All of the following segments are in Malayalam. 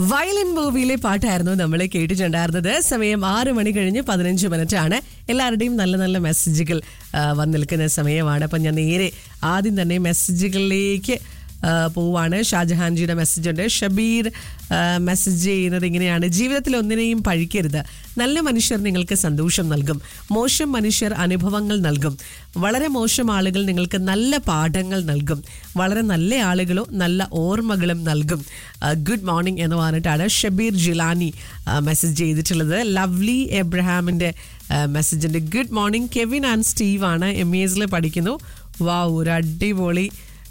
വയലിൻ മൂവിയിലെ പാട്ടായിരുന്നു നമ്മൾ കേട്ടിട്ടുണ്ടായിരുന്നത്. സമയം 6 മണി കഴിഞ്ഞ് 15 മിനിറ്റ് ആണ്. എല്ലാവരുടെയും നല്ല നല്ല മെസ്സേജുകൾ വന്നു നിൽക്കുന്ന സമയമാണ്. അപ്പം ഞാൻ നേരെ ആദ്യം തന്നെ മെസ്സേജുകളിലേക്ക് പോവാണ്. ഷാജഹാൻജിയുടെ മെസ്സേജ് ഉണ്ട്. ഷബീർ മെസ്സേജ് ചെയ്യുന്നത് ഇങ്ങനെയാണ്: ജീവിതത്തിൽ ഒന്നിനെയും പഴിക്കരുത്. നല്ല മനുഷ്യർ നിങ്ങൾക്ക് സന്തോഷം നൽകും, മോശം മനുഷ്യർ അനുഭവങ്ങൾ നൽകും. വളരെ മോശം ആളുകൾ നിങ്ങൾക്ക് നല്ല പാഠങ്ങൾ നൽകും, വളരെ നല്ല ആളുകളോ നല്ല ഓർമ്മകളും നൽകും. ഗുഡ് മോർണിംഗ് എന്ന് പറഞ്ഞിട്ടാണ് ഷബീർ ജിലാനി മെസ്സേജ് ചെയ്തിട്ടുള്ളത്. ലവ്ലി എബ്രഹാമിൻ്റെ മെസ്സേജ് ഉണ്ട്. Good morning, Kevin and Steve ആണ്, MASൽ പഠിക്കുന്നു. വാവ്, ഒരു അടിപൊളി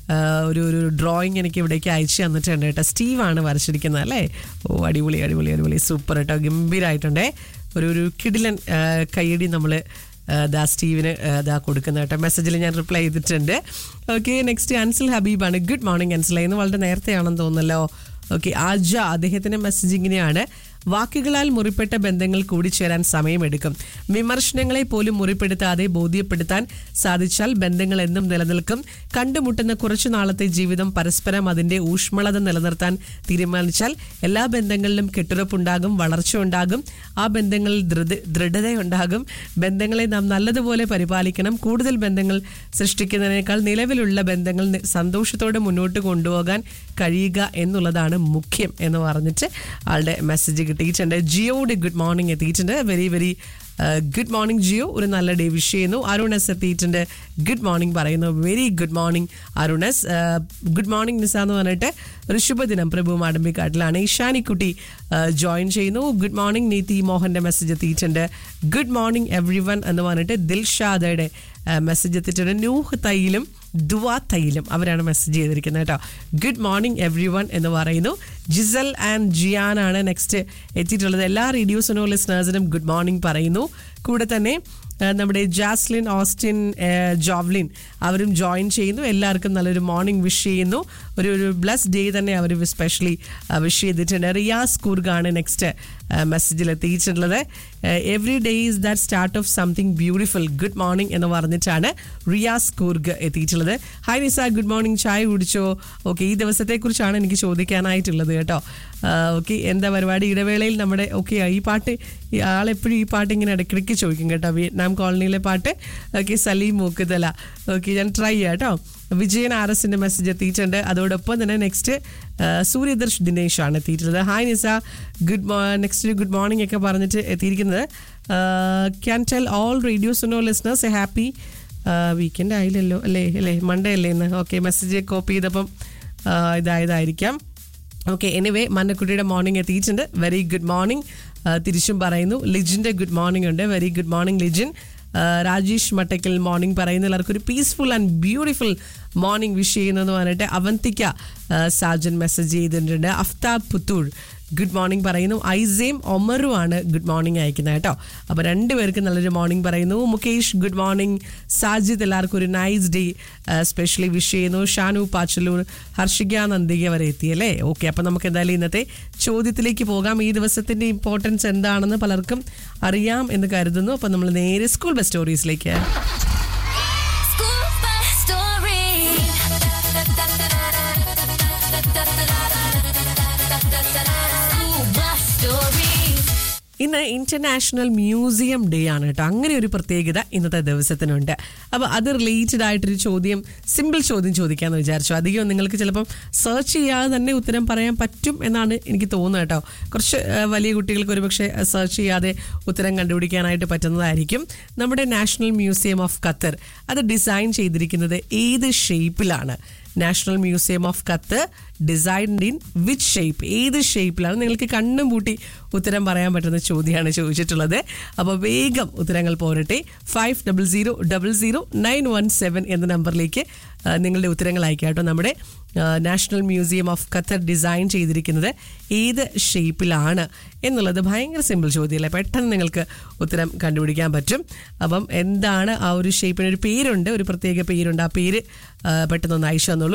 ഒരു ഡ്രോയിങ് എനിക്ക് ഇവിടേക്ക് അയച്ചു തന്നിട്ടുണ്ട് കേട്ടോ. സ്റ്റീവാണ് വരച്ചിരിക്കുന്നത് അല്ലേ? ഓ, അടിപൊളി അടിപൊളി അടിപൊളി, സൂപ്പർ കേട്ടോ, ഗംഭീരമായിട്ടുണ്ടേ. ഒരു കിടിലൻ കയ്യടി നമ്മൾ സ്റ്റീവിന് കൊടുക്കുന്ന കേട്ടോ. മെസ്സേജിൽ ഞാൻ റിപ്ലൈ ചെയ്തിട്ടുണ്ട്. Okay, next Ansal ഹബീബാണ്. Good morning Ansal, ഇന്ന് വളരെ നേരത്തെയാണെന്ന് തോന്നുന്നല്ലോ. ഓക്കെ, ആജ, അദ്ദേഹത്തിൻ്റെ മെസ്സേജ് ഇങ്ങനെയാണ്: വാക്കുകളാൽ മുറിപ്പെട്ട ബന്ധങ്ങൾ കൂടിച്ചേരാൻ സമയമെടുക്കും. വിമർശനങ്ങളെ പോലും മുറിപ്പെടുത്താതെ ബോധ്യപ്പെടുത്താൻ സാധിച്ചാൽ ബന്ധങ്ങൾ എന്നും നിലനിൽക്കും. കണ്ടുമുട്ടുന്ന കുറച്ചു നാളത്തെ ജീവിതം പരസ്പരം അതിന്റെ ഊഷ്മളത നിലനിർത്താൻ തീരുമാനിച്ചാൽ എല്ലാ ബന്ധങ്ങളിലും കെട്ടുറപ്പുണ്ടാകും, വളർച്ച ഉണ്ടാകും, ആ ബന്ധങ്ങളിൽ ദൃഢതയുണ്ടാകും. ബന്ധങ്ങളെ നാം നല്ലതുപോലെ പരിപാലിക്കണം. കൂടുതൽ ബന്ധങ്ങൾ സൃഷ്ടിക്കുന്നതിനേക്കാൾ നിലവിലുള്ള ബന്ധങ്ങൾ സന്തോഷത്തോടെ മുന്നോട്ട് കൊണ്ടുപോകാൻ കഴിയുക എന്നുള്ളതാണ് മുഖ്യം എന്ന് പറഞ്ഞിട്ട് ആളുടെ മെസ്സേജ് കിട്ടിയിട്ടുണ്ട്. ജിയോയുടെ ഗുഡ് മോർണിംഗ് എത്തിയിട്ടുണ്ട്. Very very good morning Jio, ഒരു നല്ല ഡേ വിഷ് ചെയ്യുന്നു. അരുണസ് എത്തിയിട്ടുണ്ട്. ഗുഡ് മോർണിംഗ് പറയുന്നു. Very good morning Arun S. Good morning നിസ എന്ന് പറഞ്ഞിട്ട് ഒരു ശുഭദിനം പ്രഭു മാടമ്പിക്കാട്ടിലാണ്. ഇഷാനിക്കുട്ടി ജോയിൻ ചെയ്യുന്നു. ഗുഡ് മോർണിംഗ് നീതി മോഹന്റെ മെസ്സേജ് എത്തിയിട്ടുണ്ട്. ഗുഡ് മോർണിംഗ് എവ്രി വൺ എന്ന് പറഞ്ഞിട്ട് ദിൽഷാദയുടെ മെസ്സേജ് എത്തിയിട്ടുണ്ട്. നൂഹ് തൈലും ദുവാ തൈലും അവരാണ് മെസ്സേജ് ചെയ്തിരിക്കുന്നത് കേട്ടോ. ഗുഡ് മോർണിംഗ് എവ്രി വൺ എന്ന് പറയുന്നു. ജിസൽ ആൻഡ് ജിയാനാണ് നെക്സ്റ്റ് എത്തിയിട്ടുള്ളത്. എല്ലാ റേഡിയോസിനോ ലിസ്ണേഴ്സിനും ഗുഡ് മോർണിംഗ് പറയുന്നു. കൂടെ തന്നെ നമ്മുടെ ജാസ്ലിൻ, ഓസ്റ്റിൻ, ജോവ്ലിൻ അവരും ജോയിൻ ചെയ്യുന്നു. എല്ലാവർക്കും നല്ലൊരു മോർണിംഗ് വിഷ് ചെയ്യുന്നു. ഒരു ബ്ലസ് ഡേ തന്നെ അവർ സ്പെഷ്യലി വിഷ് ചെയ്തിട്ടുണ്ട്. റിയാസ് കൂർഗാണ് നെക്സ്റ്റ് മെസ്സേജിൽ എത്തിയിട്ടുള്ളത്. Every day is that start of something beautiful. Good morning എന്ന് പറഞ്ഞിട്ടാണ് റിയാസ് കൂർഗ് എത്തിയിട്ടുള്ളത്. ഹായ് നിസ, ഗുഡ് മോർണിംഗ്, ചായ കുടിച്ചോ? ഓക്കെ, ഈ ദിവസത്തെക്കുറിച്ചാണ് എനിക്ക് ചോദിക്കാനായിട്ടുള്ളത് കേട്ടോ. ഓക്കെ, എന്താ പരിപാടി? ഇടവേളയിൽ നമ്മുടെ ഈ പാട്ട് ആളെപ്പോഴും ഈ പാട്ട് ഇങ്ങനെ ഇടയ്ക്കിടയ്ക്ക് ചോദിക്കും കേട്ടോ. വിയറ്റ്നാം കോളനിയിലെ പാട്ട്. ഓക്കെ, സലീം മൂക്കുതല. ഓക്കെ, ഞാൻ ട്രൈ ചെയ്യാം കേട്ടോ. വിജയൻ RSന്റെ മെസ്സേജ് എത്തിയിട്ടുണ്ട്. അതോടൊപ്പം തന്നെ നെക്സ്റ്റ് സൂര്യദർശ് ദിനേശ് ആണ് എത്തിയിട്ടുള്ളത്. ഹായ് നിസ, നെക്സ്റ്റ് ഗുഡ് മോർണിംഗ് ഒക്കെ പറഞ്ഞിട്ട് എത്തിയിരിക്കുന്നത്. Can tell all radios no listeners A happy weekend ആയില്ലല്ലോ അല്ലേ മൺഡേ അല്ലേ ഇന്ന്? ഓക്കെ, മെസ്സേജ് കോപ്പി ചെയ്തപ്പം ഇതായതായിരിക്കാം. ഓക്കെ, എനിവേ മന്നക്കുട്ടിയുടെ മോർണിംഗ് എത്തിയിട്ടുണ്ട്. വെരി ഗുഡ് മോർണിംഗ് തിരിച്ചും പറയുന്നു. ലിജിൻ്റെ ഗുഡ് മോർണിംഗ് ഉണ്ട്. Very good morning Lijin. Rajesh Mattakkal morning പറയുന്നു. എല്ലാവർക്കും ഒരു peaceful and beautiful morning wish ചെയ്യുന്നതെന്ന് പറഞ്ഞിട്ട് അവന്തിക സാജൻ മെസ്സേജ് ചെയ്തിട്ടുണ്ട്. അഫ്താബ് പുത്തൂർ ഗുഡ് മോർണിംഗ് പറയുന്നു. ഐസേം ഒമറും ആണ് ഗുഡ് മോർണിംഗ് അയക്കുന്നത് കേട്ടോ. അപ്പോൾ രണ്ടുപേർക്ക് നല്ലൊരു മോർണിംഗ് പറയുന്നു. Mukesh good morning. സാജിദ് എല്ലാവർക്കും ഒരു നൈസ് ഡേ സ്പെഷ്യലി വിഷ് ചെയ്യുന്നു. ഷാനു പാച്ചലൂർ, ഹർഷിക നന്ദിക വരെ എത്തിയല്ലേ? ഓക്കെ, അപ്പോൾ നമുക്ക് എന്തായാലും ഇന്നത്തെ ചോദ്യത്തിലേക്ക് പോകാം. ഈ ദിവസത്തിൻ്റെ ഇമ്പോർട്ടൻസ് എന്താണെന്ന് പലർക്കും അറിയാം എന്ന് കരുതുന്നു. അപ്പോൾ നമ്മൾ നേരെ സ്കൂൾ ബസ് സ്റ്റോറീസിലേക്ക്. ഇന്ന് ഇന്റർനാഷണൽ മ്യൂസിയം ഡേ ആണ് കേട്ടോ. അങ്ങനെ ഒരു പ്രത്യേകത ഇന്നത്തെ ദിവസത്തിനുണ്ട്. അപ്പോൾ അത് റിലേറ്റഡ് ആയിട്ടൊരു സിമ്പിൾ ചോദ്യം ചോദിക്കാമെന്ന് വിചാരിച്ചു. അധികം നിങ്ങൾക്ക് ചിലപ്പം സെർച്ച് ചെയ്യാതെ തന്നെ ഉത്തരം പറയാൻ പറ്റും എന്നാണ് എനിക്ക് തോന്നുന്നത് കേട്ടോ. കുറച്ച് വലിയ കുട്ടികൾക്ക് ഒരുപക്ഷെ സെർച്ച് ചെയ്യാതെ ഉത്തരം കണ്ടുപിടിക്കാനായിട്ട് പറ്റുന്നതായിരിക്കും. നമ്മുടെ നാഷണൽ മ്യൂസിയം ഓഫ് ഖത്തർ അത് ഡിസൈൻ ചെയ്തിരിക്കുന്നത് ഏത് ഷേപ്പിലാണ്? National museum of Qatar designed in which shape? ഏത് ഷേപ്പിലാണ്? നിങ്ങൾക്ക് കണ്ണും പൂട്ടി ഉത്തരം പറയാൻ പറ്റുന്ന ചോദ്യമാണ് ചോദിച്ചിട്ടുള്ളത്. അപ്പോൾ വേഗം ഉത്തരങ്ങൾ പോരട്ടെ. 50000917 എന്ന നമ്പറിലേക്ക് നിങ്ങളുടെ ഉത്തരങ്ങൾ അയക്കാം കേട്ടോ. നമ്മുടെ national museum of Qatar design ചെയ്തിരിക്കുന്നത് ഏത് ഷേപ്പിലാണ് എന്നുള്ളത് ഭയങ്കര സിമ്പിൾ ചോദ്യമല്ലേ, പെട്ടെന്ന് നിങ്ങൾക്ക് ഉത്തരം കണ്ടുപിടിക്കാൻ പറ്റും. അപ്പം എന്താണ് ആ ഒരു ഷേപ്പിനൊരു പേരുണ്ട്, ഒരു പ്രത്യേക പേരുണ്ട്. ആ പേര് പെട്ടെന്നൊന്ന് അയച്ചു തന്നോളൂ.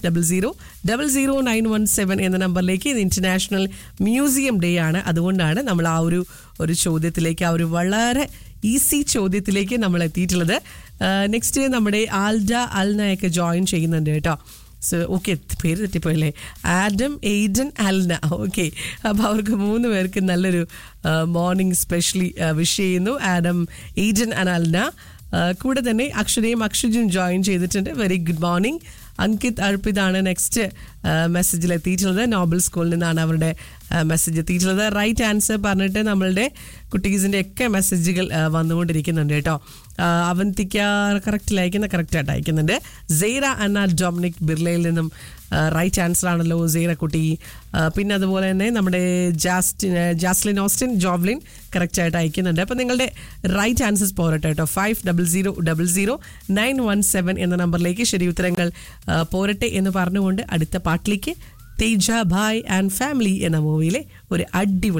50000917 എന്ന നമ്പറിലേക്ക്. ഇത് ഇന്റർനാഷണൽ മ്യൂസിയം ഡേ ആണ്. അതുകൊണ്ടാണ് നമ്മൾ ആ ഒരു ചോദ്യത്തിലേക്ക്, ആ ഒരു വളരെ ഈസി ചോദ്യത്തിലേക്ക് നമ്മൾ എത്തിയിട്ടുള്ളത്. നെക്സ്റ്റ് നമ്മുടെ ആൽഡ അൽനയൊക്കെ ജോയിൻ ചെയ്യുന്നുണ്ട് കേട്ടോ. സോ ഓക്കെ, പേര് തെറ്റിപ്പോയല്ലേ, ആഡം, എയ്ഡൻ, അൽന. ഓക്കെ, അപ്പോൾ അവർക്ക് 3 പേർക്ക് നല്ലൊരു മോർണിംഗ് സ്പെഷ്യലി വിഷ് ചെയ്യുന്നു, ആഡം, എയ്ഡൻ ആൻഡ് അൽന. കൂടെ തന്നെ അക്ഷരയും അക്ഷുജും ജോയിൻ ചെയ്തിട്ടുണ്ട്. Very good morning. Ankit അർപ്പിതാണ് next മെസ്സേജിൽ എത്തിയിട്ടുള്ളത്. നോബൽ സ്കൂളിൽ നിന്നാണ് അവരുടെ മെസ്സേജ് എത്തിയിട്ടുള്ളത്. റൈറ്റ് ആൻസർ പറഞ്ഞിട്ട് നമ്മളുടെ കുട്ടീസിൻ്റെ ഒക്കെ മെസ്സേജുകൾ വന്നുകൊണ്ടിരിക്കുന്നുണ്ട് കേട്ടോ. അവന്തിക്ക കറക്റ്റായിട്ട് അയക്കുന്നുണ്ട്. സെയ്റ അന്ന ഡൊമിനിക് ബിർലയിൽ നിന്നും റൈറ്റ് ആൻസർ ആണല്ലോ സെയ്റ കുട്ടി. പിന്നെ അതുപോലെ തന്നെ നമ്മുടെ ജാസ്ലിൻ ഓസ്റ്റിൻ ജോവ്ലിൻ കറക്റ്റായിട്ട് അയക്കുന്നുണ്ട്. അപ്പം നിങ്ങളുടെ റൈറ്റ് ആൻസേഴ്സ് പോരട്ടെ കേട്ടോ. 50000917 എന്ന നമ്പറിലേക്ക് ശരി ഉത്തരങ്ങൾ പോരട്ടെ എന്ന് പറഞ്ഞുകൊണ്ട് അടുത്ത പാട്ടിലേക്ക് തേജ ഭായ് ആൻഡ് ഫാമിലി എന്ന മൂവിയിലെ ഒരു അടിപൊളി